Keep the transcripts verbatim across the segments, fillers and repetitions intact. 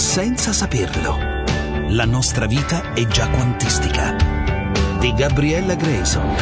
senza saperlo. La nostra vita è già quantistica. Di Gabriella Grayson.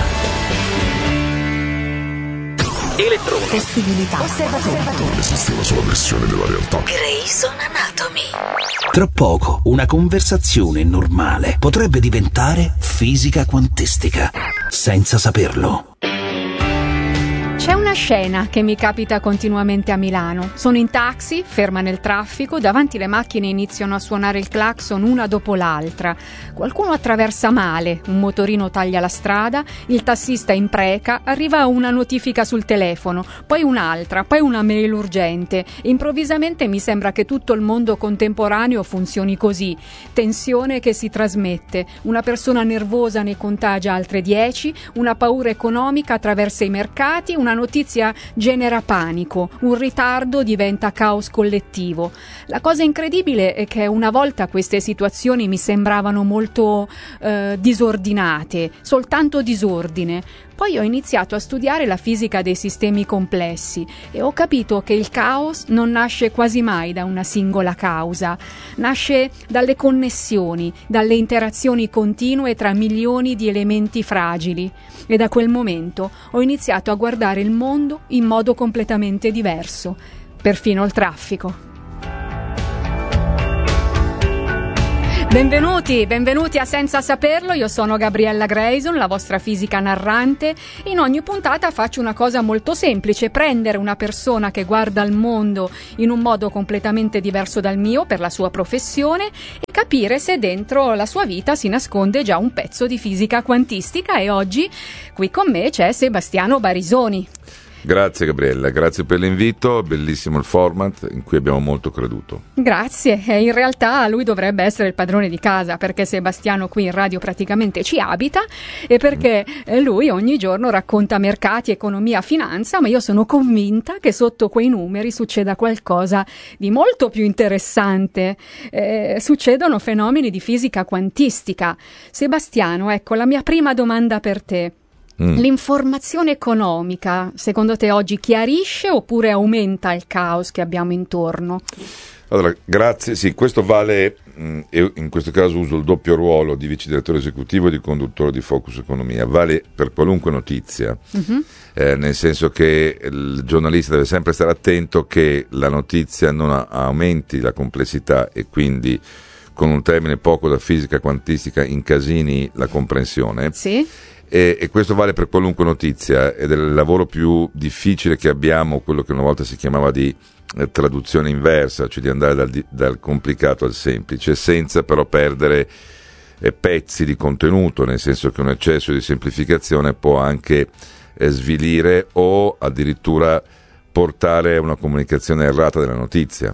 Elettroni, possibilità, osservatori. Esiste una sola versione della realtà. Grayson Anatomy. Tra poco una conversazione normale potrebbe diventare fisica quantistica, senza saperlo. C'è una scena che mi capita continuamente a Milano. Sono in taxi, ferma nel traffico, davanti le macchine iniziano a suonare il clacson una dopo l'altra. Qualcuno attraversa male, un motorino taglia la strada, il tassista impreca, arriva una notifica sul telefono, poi un'altra, poi una mail urgente. Improvvisamente mi sembra che tutto il mondo contemporaneo funzioni così. Tensione che si trasmette, una persona nervosa ne contagia altre dieci, una paura economica attraversa i mercati, una notizia genera panico, un ritardo diventa caos collettivo. La cosa incredibile è che una volta queste situazioni mi sembravano molto eh, disordinate, soltanto disordine. Poi ho iniziato a studiare la fisica dei sistemi complessi e ho capito che il caos non nasce quasi mai da una singola causa, nasce dalle connessioni, dalle interazioni continue tra milioni di elementi fragili. E da quel momento ho iniziato a guardare il mondo in modo completamente diverso, perfino il traffico. Benvenuti, benvenuti a Senza Saperlo, io sono Gabriella Grayson, la vostra fisica narrante. In ogni puntata faccio una cosa molto semplice, prendere una persona che guarda il mondo in un modo completamente diverso dal mio per la sua professione e capire se dentro la sua vita si nasconde già un pezzo di fisica quantistica. E oggi qui con me c'è Sebastiano Barisoni. Grazie Gabriella, grazie per l'invito, bellissimo il format in cui abbiamo molto creduto. Grazie, e in realtà lui dovrebbe essere il padrone di casa perché Sebastiano qui in radio praticamente ci abita e perché mm. lui ogni giorno racconta mercati, economia, finanza, ma io sono convinta che sotto quei numeri succeda qualcosa di molto più interessante, eh, succedono fenomeni di fisica quantistica. Sebastiano, ecco la mia prima domanda per te. Mm. L'informazione economica, secondo te oggi chiarisce oppure aumenta il caos che abbiamo intorno? Allora, grazie. Sì, questo vale, mh, io in questo caso uso il doppio ruolo di vice direttore esecutivo e di conduttore di Focus Economia, vale per qualunque notizia, mm-hmm. eh, nel senso che il giornalista deve sempre stare attento che la notizia non a- aumenti la complessità e quindi, con un termine poco da fisica quantistica, incasini la comprensione. Sì. E, e questo vale per qualunque notizia ed è il lavoro più difficile che abbiamo, quello che una volta si chiamava di eh, traduzione inversa, cioè di andare dal, dal complicato al semplice, senza però perdere eh, pezzi di contenuto, nel senso che un eccesso di semplificazione può anche eh, svilire o addirittura portare a una comunicazione errata della notizia.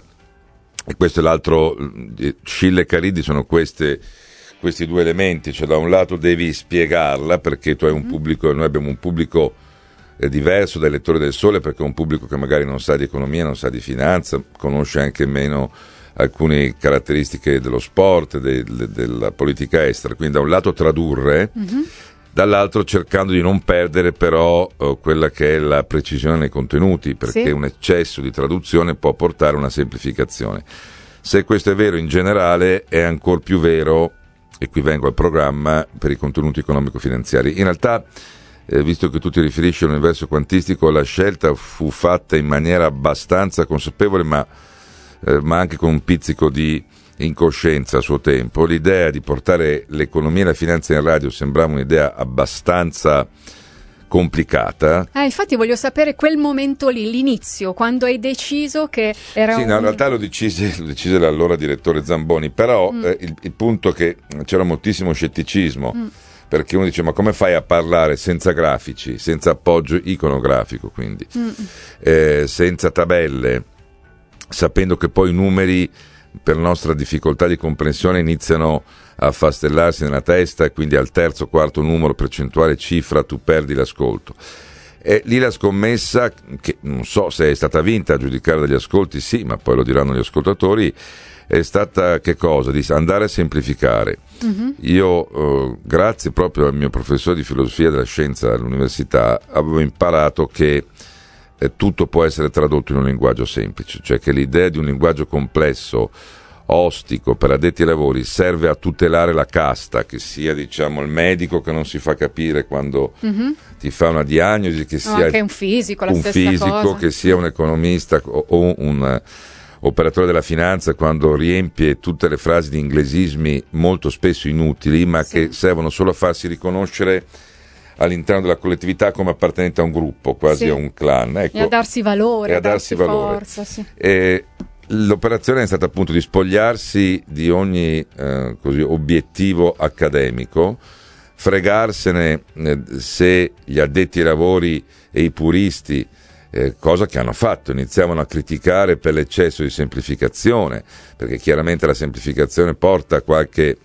E questo è l'altro, eh, Scilla e Caridi sono queste questi due elementi, cioè da un lato devi spiegarla perché tu hai un pubblico, noi abbiamo un pubblico eh, diverso dai lettori del Sole, perché è un pubblico che magari non sa di economia, non sa di finanza, conosce anche meno alcune caratteristiche dello sport, de, de, della politica estera, quindi da un lato tradurre, mm-hmm. dall'altro cercando di non perdere però eh, quella che è la precisione nei contenuti, perché sì. un eccesso di traduzione può portare a una semplificazione. Se questo è vero in generale, è ancora più vero, e qui vengo al programma, per i contenuti economico-finanziari. In realtà, eh, visto che tu ti riferisci all'universo quantistico, la scelta fu fatta in maniera abbastanza consapevole, ma, eh, ma anche con un pizzico di incoscienza a suo tempo. L'idea di portare l'economia e la finanza in radio sembrava un'idea abbastanza complicata. Eh, infatti voglio sapere quel momento lì, l'inizio, quando hai deciso che era sì, un... no, in realtà lo decise, lo decise l'allora direttore Zamboni, però mm. eh, il, il punto è che c'era moltissimo scetticismo, mm. perché uno dice ma come fai a parlare senza grafici, senza appoggio iconografico, quindi mm. eh, senza tabelle, sapendo che poi i numeri per nostra difficoltà di comprensione iniziano a affastellarsi nella testa e quindi al terzo, quarto numero, percentuale, cifra, tu perdi l'ascolto. E lì la scommessa, che non so se è stata vinta, a giudicare dagli ascolti sì, ma poi lo diranno gli ascoltatori, è stata che cosa? Di andare a semplificare. Mm-hmm. Io, eh, grazie proprio al mio professore di filosofia della scienza all'università, avevo imparato che eh, tutto può essere tradotto in un linguaggio semplice, cioè che l'idea di un linguaggio complesso ostico per addetti ai lavori serve a tutelare la casta, che sia diciamo il medico che non si fa capire quando mm-hmm. ti fa una diagnosi, che sia no, anche un fisico, la un stessa fisico cosa. Che sia un economista o, o un operatore della finanza, quando riempie tutte le frasi di inglesismi molto spesso inutili, ma sì. che servono solo a farsi riconoscere all'interno della collettività come appartenente a un gruppo, quasi sì. a un clan, ecco. E a darsi valore, e a darsi, darsi valore. Forza, sì. E l'operazione è stata appunto di spogliarsi di ogni eh, così, obiettivo accademico, fregarsene eh, se gli addetti ai lavori e i puristi, eh, cosa che hanno fatto, iniziavano a criticare per l'eccesso di semplificazione, perché chiaramente la semplificazione porta a qualche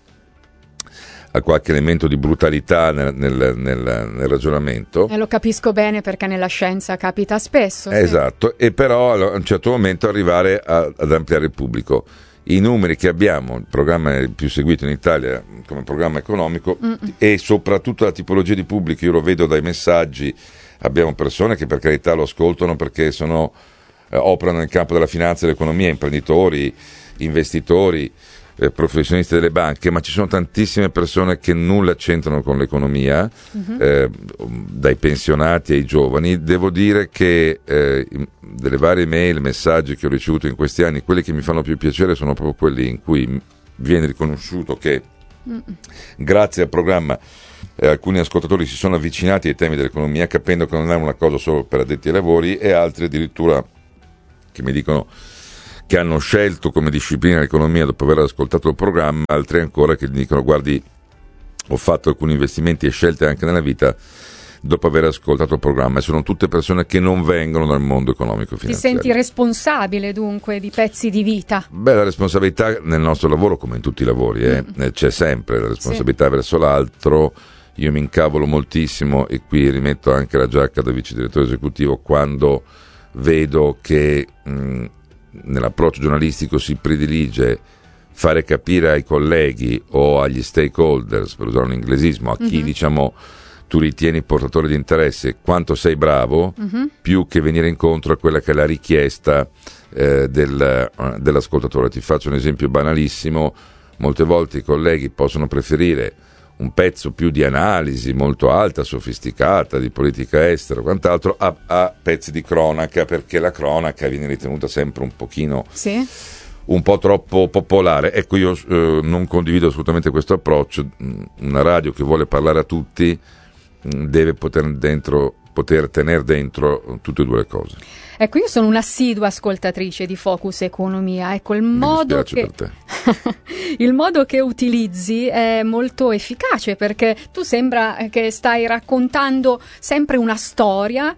a qualche elemento di brutalità nel, nel, nel, nel ragionamento. E lo capisco bene, perché nella scienza capita spesso. Esatto, sì. E però a un certo momento arrivare a, ad ampliare il pubblico. I numeri che abbiamo, il programma è il più seguito in Italia come programma economico, Mm-mm. e soprattutto la tipologia di pubblico, io lo vedo dai messaggi, abbiamo persone che per carità lo ascoltano perché sono, eh, operano nel campo della finanza e dell'economia, imprenditori, investitori, Eh, professionisti delle banche, ma ci sono tantissime persone che nulla c'entrano con l'economia, uh-huh. eh, dai pensionati ai giovani. Devo dire che eh, delle varie mail, messaggi che ho ricevuto in questi anni, quelli che mi fanno più piacere sono proprio quelli in cui viene riconosciuto che uh-huh. grazie al programma eh, alcuni ascoltatori si sono avvicinati ai temi dell'economia, capendo che non è una cosa solo per addetti ai lavori, e altri addirittura che mi dicono che hanno scelto come disciplina l'economia dopo aver ascoltato il programma, altri ancora che dicono: guardi, ho fatto alcuni investimenti e scelte anche nella vita dopo aver ascoltato il programma, e sono tutte persone che non vengono dal mondo economico finanziario. Ti senti responsabile dunque di pezzi di vita? Beh, la responsabilità nel nostro lavoro, come in tutti i lavori, eh, mm. c'è sempre la responsabilità sì. verso l'altro. Io mi incavolo moltissimo, e qui rimetto anche la giacca da vice direttore esecutivo, quando vedo che mh, nell'approccio giornalistico si predilige fare capire ai colleghi o agli stakeholders, per usare un inglesismo, a chi mm-hmm. diciamo tu ritieni portatore di interesse, quanto sei bravo, mm-hmm. più che venire incontro a quella che è la richiesta eh, del, uh, dell'ascoltatore. Ti faccio un esempio banalissimo: molte volte i colleghi possono preferire un pezzo più di analisi molto alta, sofisticata, di politica estera, quant'altro, a, a pezzi di cronaca, perché la cronaca viene ritenuta sempre un pochino, sì. un po' troppo popolare. Ecco, io eh, non condivido assolutamente questo approccio. Una radio che vuole parlare a tutti mh, deve poter dentro poter tenere dentro tutte e due le cose. Ecco, io sono un'assidua ascoltatrice di Focus Economia. Ecco, il modo che per te. il modo che utilizzi è molto efficace, perché tu sembra che stai raccontando sempre una storia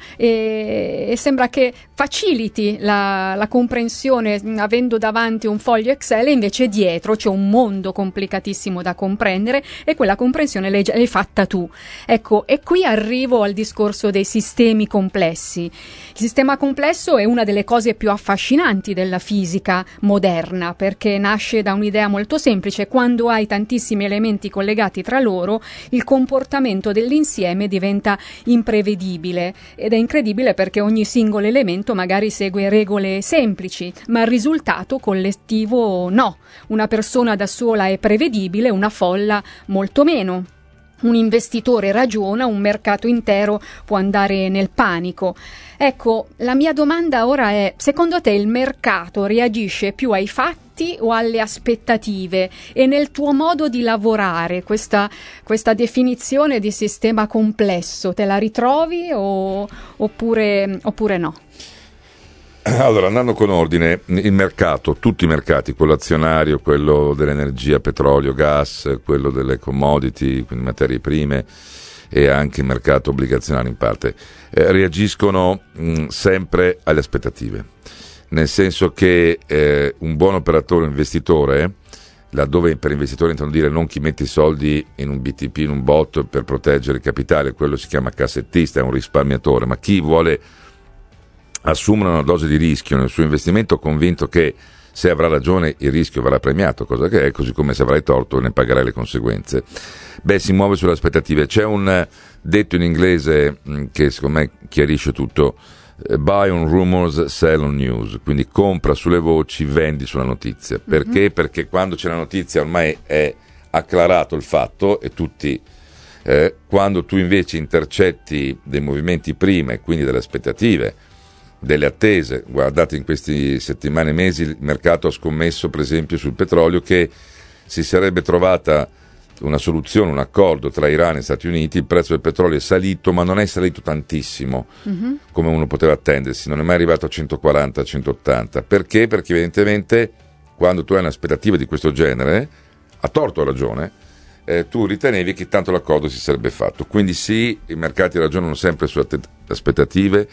e, e sembra che faciliti la, la comprensione avendo davanti un foglio Excel, e invece dietro c'è un mondo complicatissimo da comprendere, e quella comprensione l'hai, l'hai fatta tu. Ecco, e qui arrivo al discorso dei sistemi complessi. Il sistema complesso è una delle cose più affascinanti della fisica moderna, perché nasce da un'idea molto semplice: quando hai tantissimi elementi collegati tra loro, il comportamento dell'insieme diventa imprevedibile, ed è incredibile perché ogni singolo elemento magari segue regole semplici, ma il risultato collettivo no. Una persona da sola è prevedibile, una folla molto meno. Un investitore ragiona, un mercato intero può andare nel panico. Ecco, la mia domanda ora è: secondo te il mercato reagisce più ai fatti o alle aspettative? E nel tuo modo di lavorare questa, questa definizione di sistema complesso te la ritrovi o, oppure, oppure no? Allora, andando con ordine, il mercato, tutti i mercati, quello azionario, quello dell'energia, petrolio, gas, quello delle commodity, quindi materie prime, e anche il mercato obbligazionario in parte, eh, reagiscono mh, sempre alle aspettative, nel senso che eh, un buon operatore, un investitore, laddove per investitore intendo dire non chi mette i soldi in un B T P, in un bot per proteggere il capitale, quello si chiama cassettista, è un risparmiatore, ma chi vuole assumere una dose di rischio nel suo investimento, convinto che se avrà ragione il rischio verrà premiato, cosa che è, così come se avrai torto ne pagherai le conseguenze. Beh, si muove sulle aspettative. C'è un detto in inglese mh, che secondo me chiarisce tutto: buy on rumors, sell on news, quindi compra sulle voci, vendi sulla notizia. Perché? Mm-hmm. Perché quando c'è la notizia ormai è acclarato il fatto e tutti, eh, quando tu invece intercetti dei movimenti prima e quindi delle aspettative, delle attese, guardate in queste settimane e mesi il mercato ha scommesso per esempio sul petrolio che si sarebbe trovata una soluzione, un accordo tra Iran e Stati Uniti, il prezzo del petrolio è salito, ma non è salito tantissimo mm-hmm. come uno poteva attendersi, non è mai arrivato a centoquaranta, centottanta. Perché? Perché evidentemente quando tu hai un'aspettativa di questo genere, a torto o ragione, eh, tu ritenevi che tanto l'accordo si sarebbe fatto. Quindi sì, i mercati ragionano sempre sulle aspettative,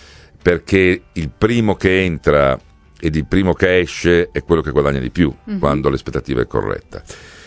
perché il primo che entra ed il primo che esce è quello che guadagna di più mm-hmm. quando l'aspettativa è corretta.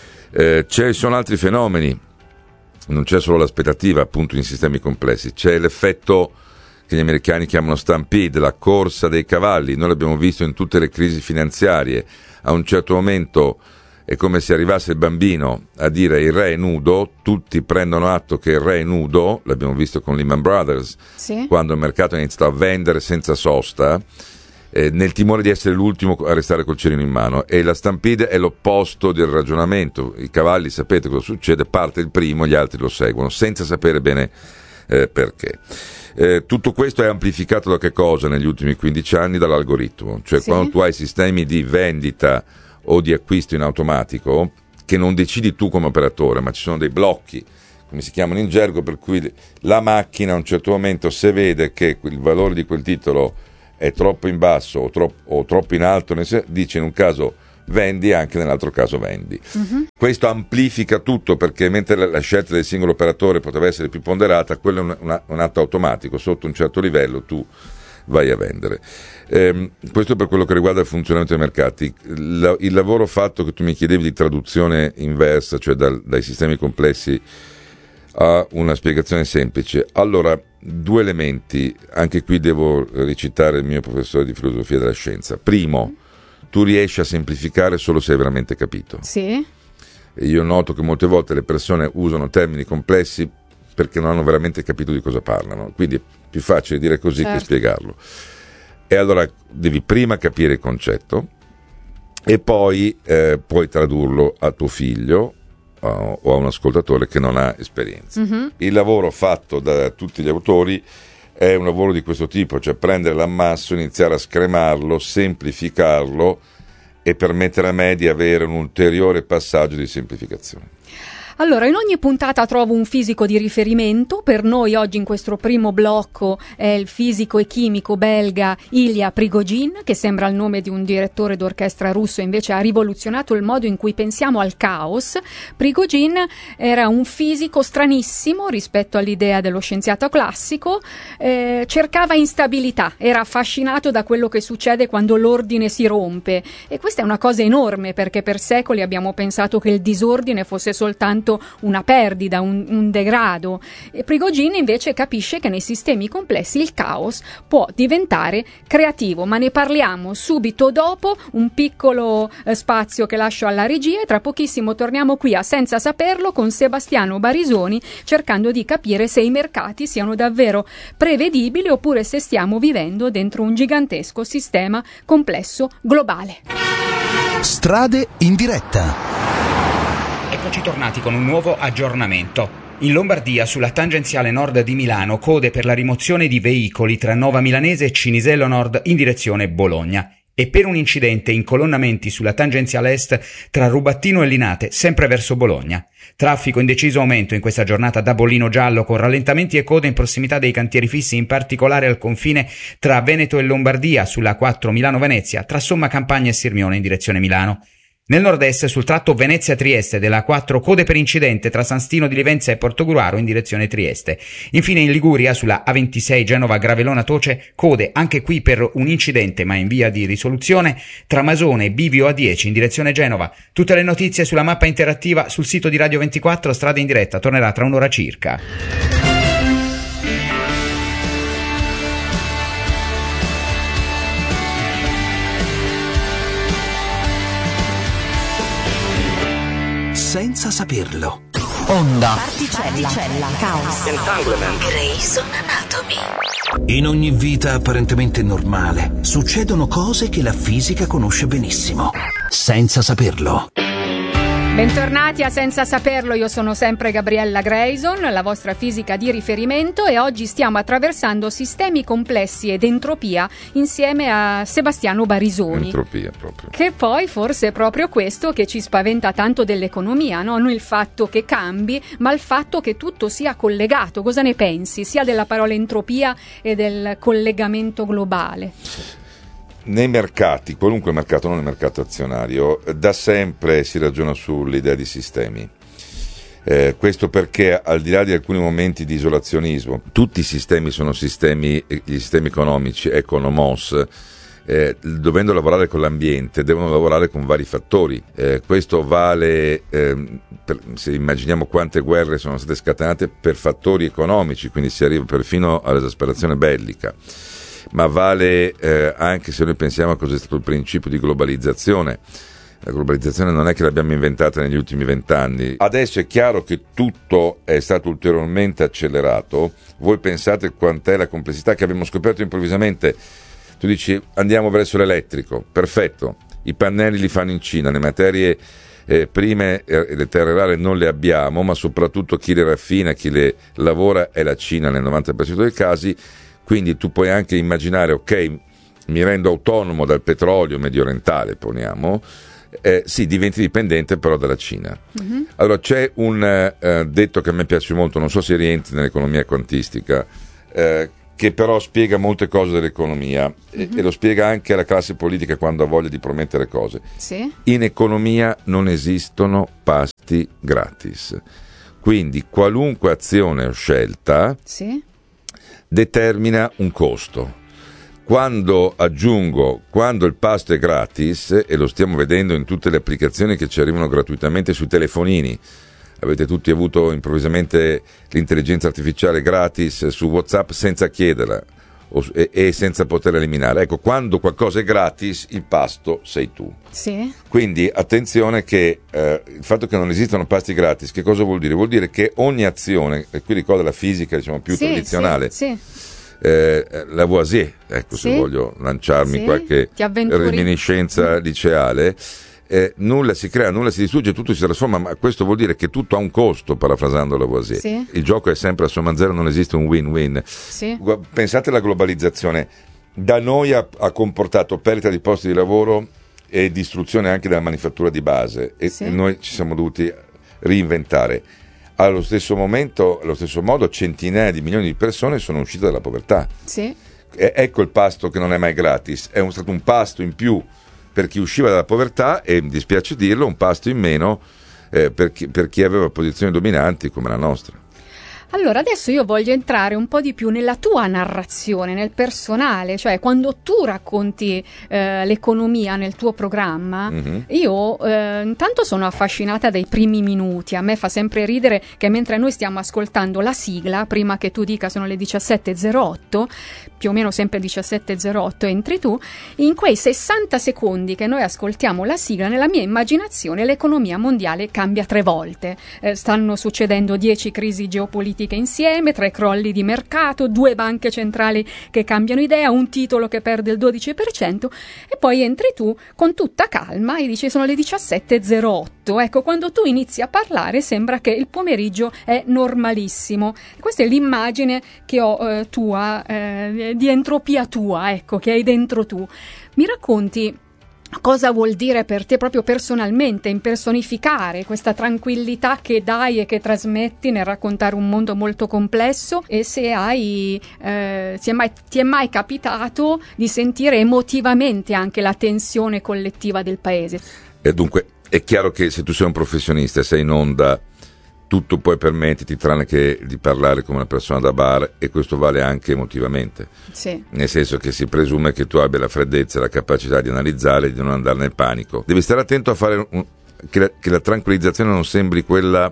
Eh, ci sono altri fenomeni, non c'è solo l'aspettativa appunto in sistemi complessi, c'è l'effetto che gli americani chiamano stampede, la corsa dei cavalli. Noi l'abbiamo visto in tutte le crisi finanziarie, a un certo momento è come se arrivasse il bambino a dire il re è nudo, tutti prendono atto che il re è nudo, l'abbiamo visto con Lehman Brothers, sì. quando il mercato ha iniziato a vendere senza sosta, eh, nel timore di essere l'ultimo a restare col cerino in mano, e la stampede è l'opposto del ragionamento. I cavalli, sapete cosa succede, parte il primo, gli altri lo seguono, senza sapere bene eh, perché. Eh, tutto questo è amplificato da che cosa negli ultimi quindici anni? Dall'algoritmo, cioè sì. quando tu hai sistemi di vendita o di acquisto in automatico che non decidi tu come operatore, ma ci sono dei blocchi, come si chiamano in gergo, per cui la macchina a un certo momento, se vede che il valore di quel titolo è troppo in basso o troppo, o troppo in alto, dice in un caso vendi, anche nell'altro caso vendi. Uh-huh. Questo amplifica tutto, perché mentre la, la scelta del singolo operatore poteva essere più ponderata, quello è un, una, un atto automatico, sotto un certo livello tu vai a vendere. Eh, questo per quello che riguarda il funzionamento dei mercati. La, il lavoro fatto, che tu mi chiedevi, di traduzione inversa, cioè dal, dai sistemi complessi a una spiegazione semplice. Allora, due elementi, anche qui devo recitare il mio professore di filosofia della scienza. Primo, tu riesci a semplificare solo se hai veramente capito. Sì. E io noto che molte volte le persone usano termini complessi perché non hanno veramente capito di cosa parlano, quindi è più facile dire così certo. che spiegarlo. E allora devi prima capire il concetto e poi eh, puoi tradurlo a tuo figlio uh, o a un ascoltatore che non ha esperienza. Mm-hmm. Il lavoro fatto da tutti gli autori è un lavoro di questo tipo, cioè prendere l'ammasso, iniziare a scremarlo, semplificarlo e permettere a me di avere un ulteriore passaggio di semplificazione. Allora, in ogni puntata trovo un fisico di riferimento. Per noi oggi in questo primo blocco è il fisico e chimico belga Ilya Prigogine, che sembra il nome di un direttore d'orchestra russo, invece ha rivoluzionato il modo in cui pensiamo al caos. Prigogine era un fisico stranissimo rispetto all'idea dello scienziato classico, eh, cercava instabilità, era affascinato da quello che succede quando l'ordine si rompe, e questa è una cosa enorme, perché per secoli abbiamo pensato che il disordine fosse soltanto una perdita, un, un degrado. E Prigogine invece capisce che nei sistemi complessi il caos può diventare creativo, ma ne parliamo subito dopo un piccolo eh, spazio che lascio alla regia, e tra pochissimo torniamo qui a Senza Saperlo con Sebastiano Barisoni, cercando di capire se i mercati siano davvero prevedibili oppure se stiamo vivendo dentro un gigantesco sistema complesso globale. Strade in diretta. Eccoci tornati con un nuovo aggiornamento. In Lombardia, sulla tangenziale nord di Milano, code per la rimozione di veicoli tra Nova Milanese e Cinisello Nord in direzione Bologna. E per un incidente in colonnamenti sulla tangenziale est tra Rubattino e Linate, sempre verso Bologna. Traffico in deciso aumento in questa giornata da Bollino Giallo, con rallentamenti e code in prossimità dei cantieri fissi, in particolare al confine tra Veneto e Lombardia, sulla A quattro Milano-Venezia, tra Somma Campagna e Sirmione in direzione Milano. Nel nord-est, sul tratto Venezia-Trieste della A quattro, code per incidente tra San Stino di Livenza e Portogruaro in direzione Trieste. Infine in Liguria, sulla A ventisei Genova-Gravelona-Toce, code anche qui per un incidente ma in via di risoluzione tra Masone e Bivio A dieci in direzione Genova. Tutte le notizie sulla mappa interattiva sul sito di Radio ventiquattro. Strade in diretta tornerà tra un'ora circa. Senza saperlo. onda, particella, particella, caos, entanglement, Grey's Anatomy. In ogni vita apparentemente normale succedono cose che la fisica conosce benissimo, senza saperlo. Bentornati a Senza Saperlo, io sono sempre Gabriella Grayson, la vostra fisica di riferimento, e oggi stiamo attraversando sistemi complessi ed entropia insieme a Sebastiano Barisoni. Entropia proprio. Che poi forse è proprio questo che ci spaventa tanto dell'economia, no? Non il fatto che cambi, ma il fatto che tutto sia collegato. Cosa ne pensi, sia della parola entropia e del collegamento globale? Nei mercati, qualunque mercato, non il mercato azionario, da sempre si ragiona sull'idea di sistemi. Eh, questo perché, al di là di alcuni momenti di isolazionismo, tutti i sistemi sono sistemi, gli sistemi economici, economos, eh, dovendo lavorare con l'ambiente, devono lavorare con vari fattori. Eh, questo vale, eh, per, se immaginiamo quante guerre sono state scatenate per fattori economici, quindi si arriva perfino all'esasperazione bellica. Ma vale eh, anche se noi pensiamo a cosa è stato il principio di globalizzazione. La globalizzazione non è che l'abbiamo inventata negli ultimi vent'anni. Adesso è chiaro che tutto è stato ulteriormente accelerato. Voi pensate quant'è la complessità che abbiamo scoperto improvvisamente. Tu dici andiamo verso l'elettrico, perfetto, i pannelli li fanno in Cina, le materie eh, prime e le terre rare non le abbiamo, ma soprattutto chi le raffina, chi le lavora è la Cina nel novanta per cento dei casi. Quindi tu puoi anche immaginare, ok, mi rendo autonomo dal petrolio mediorientale, poniamo, eh, sì, diventi dipendente però dalla Cina. Mm-hmm. Allora c'è un eh, detto che a me piace molto, non so se rientri nell'economia quantistica, eh, che però spiega molte cose dell'economia, mm-hmm. e, e lo spiega anche alla classe politica quando ha voglia di promettere cose. Sì. In economia non esistono pasti gratis, quindi qualunque azione o scelta... Sì. determina un costo. Quando aggiungo, quando il pasto è gratis, e lo stiamo vedendo in tutte le applicazioni che ci arrivano gratuitamente sui telefonini, avete tutti avuto improvvisamente l'intelligenza artificiale gratis su WhatsApp senza chiederla o, e, e senza poterla eliminare. Ecco, quando qualcosa è gratis, il pasto sei tu. Sì. Quindi attenzione che eh, il fatto che non esistano pasti gratis, che cosa vuol dire? Vuol dire che ogni azione, e qui ricorda la fisica diciamo più sì, tradizionale, sì, sì. Eh, Lavoisier, ecco, sì. se voglio lanciarmi sì. qualche reminiscenza liceale, eh, nulla si crea, nulla si distrugge, tutto si trasforma, ma questo vuol dire che tutto ha un costo, parafrasando Lavoisier. Sì. Il gioco è sempre a somma zero, non esiste un win-win. Sì. Pensate alla globalizzazione, da noi ha, ha comportato perdita di posti di lavoro e distruzione anche della manifattura di base, e, sì. e noi ci siamo dovuti reinventare. Allo stesso momento, allo stesso modo, centinaia di milioni di persone sono uscite dalla povertà. Sì. E, ecco il pasto che non è mai gratis, è un, stato un pasto in più per chi usciva dalla povertà e, mi dispiace dirlo, un pasto in meno eh, per, chi, per chi aveva posizioni dominanti come la nostra. Allora, adesso io voglio entrare un po' di più nella tua narrazione, nel personale, cioè quando tu racconti eh, l'economia nel tuo programma, mm-hmm. io eh, intanto sono affascinata dai primi minuti. A me fa sempre ridere che mentre noi stiamo ascoltando la sigla, prima che tu dica sono le diciassette e zero otto, più o meno sempre diciassette e zero otto entri tu, in quei sessanta secondi che noi ascoltiamo la sigla, nella mia immaginazione l'economia mondiale cambia tre volte. Eh, stanno succedendo dieci crisi geopolitiche insieme, tre crolli di mercato, due banche centrali che cambiano idea, un titolo che perde il dodici per cento, e poi entri tu con tutta calma e dici sono le diciassette e zero otto. Ecco, quando tu inizi a parlare sembra che il pomeriggio è normalissimo. Questa è l'immagine che ho eh, tua, eh, di entropia tua, ecco, che hai dentro tu. Mi racconti cosa vuol dire per te proprio personalmente impersonificare questa tranquillità che dai e che trasmetti nel raccontare un mondo molto complesso, e se hai eh, ti, è mai, ti è mai capitato di sentire emotivamente anche la tensione collettiva del paese? E dunque è chiaro che se tu sei un professionista e sei in onda, tutto puoi permetterti tranne che di parlare come una persona da bar, e questo vale anche emotivamente. Sì. Nel senso che si presume che tu abbia la freddezza e la capacità di analizzare e di non andare nel panico. Devi stare attento a fare un, che, la, che la tranquillizzazione non sembri quella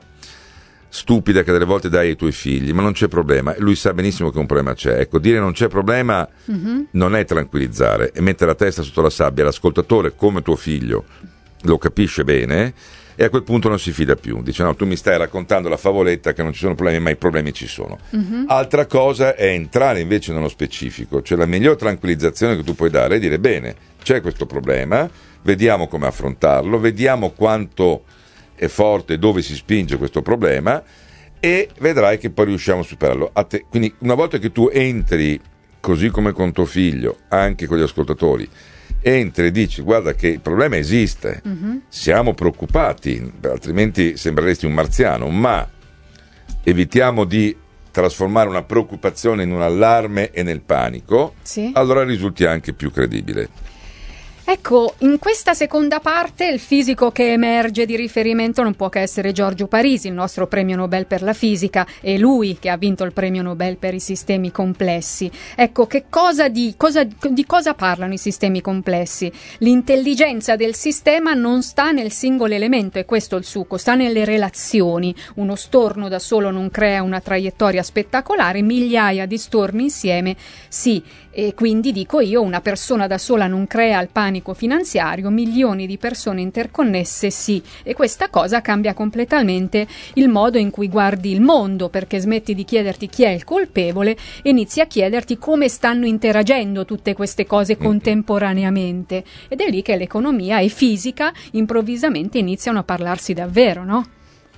stupida che delle volte dai ai tuoi figli, ma non c'è problema. Lui sa benissimo che un problema c'è. Ecco, dire non c'è problema mm-hmm. non è tranquillizzare, e mettere la testa sotto la sabbia. L'ascoltatore, come tuo figlio, lo capisce bene, e a quel punto non si fida più, dice no, tu mi stai raccontando la favoletta che non ci sono problemi, ma i problemi ci sono. Uh-huh. Altra cosa è entrare invece nello specifico, cioè la miglior tranquillizzazione che tu puoi dare è dire bene, c'è questo problema, vediamo come affrontarlo, vediamo quanto è forte, dove si spinge questo problema e vedrai che poi riusciamo a superarlo. A te, quindi una volta che tu entri, così come con tuo figlio, anche con gli ascoltatori, entri e dici guarda che il problema esiste, uh-huh. siamo preoccupati, altrimenti sembreresti un marziano, ma evitiamo di trasformare una preoccupazione in un allarme e nel panico, sì. allora risulti anche più credibile. Ecco, in questa seconda parte il fisico che emerge di riferimento non può che essere Giorgio Parisi, il nostro premio Nobel per la fisica, e lui che ha vinto il premio Nobel per i sistemi complessi. Ecco, che cosa di, cosa, di cosa parlano i sistemi complessi? L'intelligenza del sistema non sta nel singolo elemento, è questo il succo, sta nelle relazioni. Uno storno da solo non crea una traiettoria spettacolare, migliaia di storni insieme sì. E quindi dico io, una persona da sola non crea il panico finanziario, milioni di persone interconnesse sì, e questa cosa cambia completamente il modo in cui guardi il mondo, perché smetti di chiederti chi è il colpevole e inizi a chiederti come stanno interagendo tutte queste cose contemporaneamente, ed è lì che l'economia e fisica improvvisamente iniziano a parlarsi davvero, no?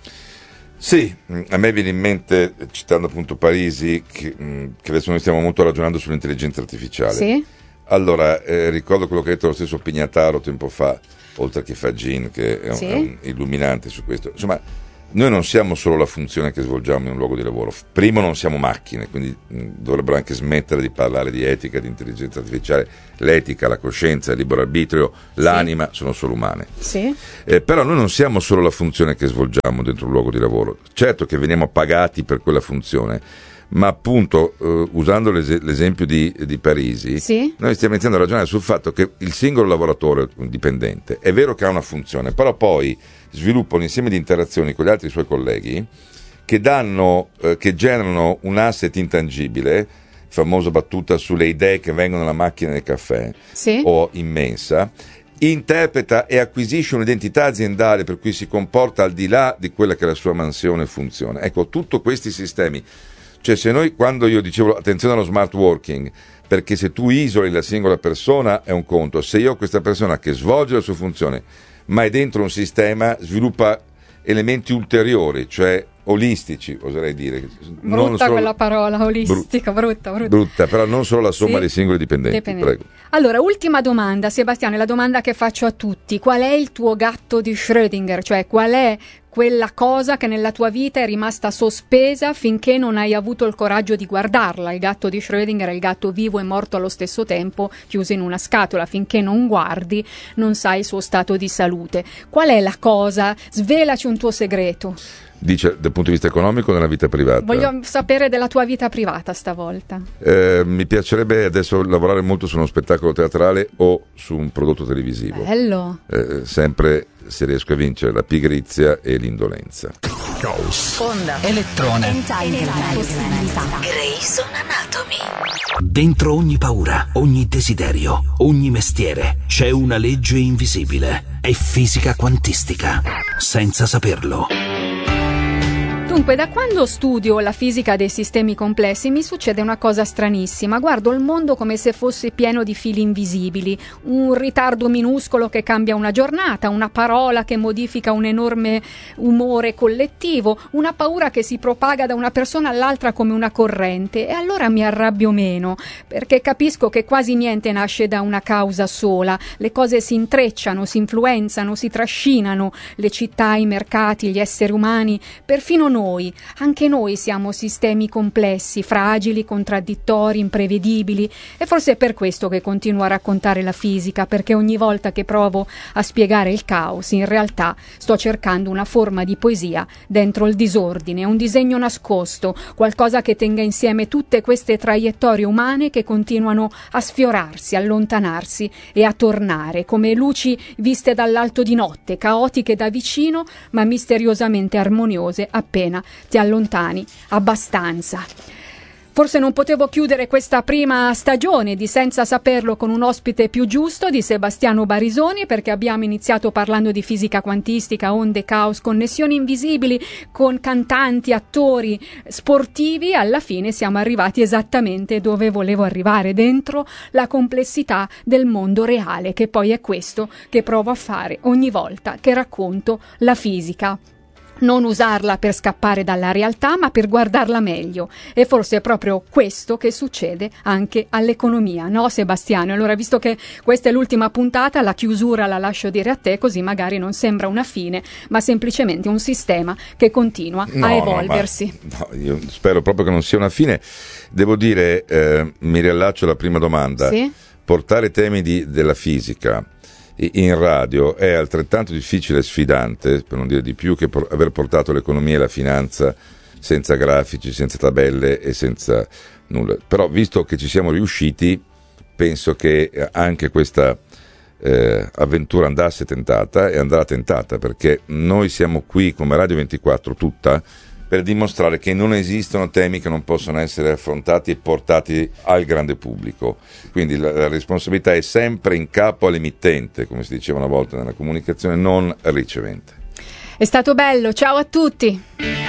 Sì, a me viene in mente, citando appunto Parisi, che, che adesso noi stiamo molto ragionando sull'intelligenza artificiale. Sì. Allora, eh, ricordo quello che ha detto lo stesso Pignataro tempo fa, oltre che Fagin, che è un, sì. è un illuminante su questo. Insomma, noi non siamo solo la funzione che svolgiamo in un luogo di lavoro. Primo, non siamo macchine, quindi mh, dovrebbero anche smettere di parlare di etica, di intelligenza artificiale. L'etica, la coscienza, il libero arbitrio, sì. l'anima sono solo umane. Sì. Eh, però noi non siamo solo la funzione che svolgiamo dentro un luogo di lavoro. Certo che veniamo pagati per quella funzione, ma appunto eh, usando l'es- l'esempio di, di Parisi, sì. noi stiamo iniziando a ragionare sul fatto che il singolo lavoratore dipendente è vero che ha una funzione, però poi sviluppa un insieme di interazioni con gli altri suoi colleghi che danno, eh, che generano un asset intangibile, famosa battuta sulle idee che vengono dalla macchina del caffè, sì. o in mensa, interpreta e acquisisce un'identità aziendale per cui si comporta al di là di quella che è la sua mansione e funzione. Ecco, tutti questi sistemi, cioè se noi, quando io dicevo attenzione allo smart working, perché se tu isoli la singola persona è un conto, se io ho questa persona che svolge la sua funzione ma è dentro un sistema, sviluppa elementi ulteriori, cioè olistici, oserei dire. Brutta non solo... quella parola, olistica, Bru... brutta, brutta. Brutta, però non solo la somma sì. dei singoli dipendenti. dipendenti. Prego. Allora, ultima domanda, Sebastiano, la domanda che faccio a tutti. Qual è il tuo gatto di Schrödinger? Cioè, qual è quella cosa che nella tua vita è rimasta sospesa finché non hai avuto il coraggio di guardarla? Il gatto di Schrödinger è il gatto vivo e morto allo stesso tempo, chiuso in una scatola. Finché non guardi, non sai il suo stato di salute. Qual è la cosa? Svelaci un tuo segreto. Dice dal punto di vista economico o nella vita privata? Voglio sapere della tua vita privata stavolta. Eh, mi piacerebbe adesso lavorare molto su uno spettacolo teatrale o su un prodotto televisivo. Bello. Eh, sempre se riesco a vincere la pigrizia e l'indolenza. Caos. Onda. Elettrone. Possibilità. Grey's Anatomy. Dentro ogni paura, ogni desiderio, ogni mestiere c'è una legge invisibile. È fisica quantistica. Senza saperlo. Dunque, da quando studio la fisica dei sistemi complessi mi succede una cosa stranissima. Guardo il mondo come se fosse pieno di fili invisibili, un ritardo minuscolo che cambia una giornata, una parola che modifica un enorme umore collettivo, una paura che si propaga da una persona all'altra come una corrente. E allora mi arrabbio meno, perché capisco che quasi niente nasce da una causa sola. Le cose si intrecciano, si influenzano, si trascinano, le città, i mercati, gli esseri umani, perfino noi. Anche noi siamo sistemi complessi, fragili, contraddittori, imprevedibili, e forse è per questo che continuo a raccontare la fisica, perché ogni volta che provo a spiegare il caos, in realtà sto cercando una forma di poesia dentro il disordine, un disegno nascosto, qualcosa che tenga insieme tutte queste traiettorie umane che continuano a sfiorarsi, allontanarsi e a tornare, come luci viste dall'alto di notte, caotiche da vicino, ma misteriosamente armoniose appena ti allontani abbastanza. Forse non potevo chiudere questa prima stagione di Senza Saperlo con un ospite più giusto di Sebastiano Barisoni, perché abbiamo iniziato parlando di fisica quantistica, onde, caos, connessioni invisibili con cantanti, attori, sportivi. Alla fine siamo arrivati esattamente dove volevo arrivare, dentro la complessità del mondo reale, che poi è questo che provo a fare ogni volta che racconto la fisica. Non usarla per scappare dalla realtà, ma per guardarla meglio. E forse è proprio questo che succede anche all'economia, no Sebastiano? Allora, visto che questa è l'ultima puntata, la chiusura la lascio dire a te, così magari non sembra una fine, ma semplicemente un sistema che continua no, a evolversi. No, no, io spero proprio che non sia una fine. Devo dire, eh, mi riallaccio alla prima domanda. Sì? Portare temi di, della fisica in radio è altrettanto difficile e sfidante, per non dire di più, che por- aver portato l'economia e la finanza senza grafici, senza tabelle e senza nulla. Però, visto che ci siamo riusciti, penso che anche questa eh, avventura andasse tentata, e andrà tentata, perché noi siamo qui come Radio ventiquattro tutta per dimostrare che non esistono temi che non possono essere affrontati e portati al grande pubblico. Quindi la, la responsabilità è sempre in capo all'emittente, come si diceva una volta nella comunicazione, non al ricevente. È stato bello, ciao a tutti!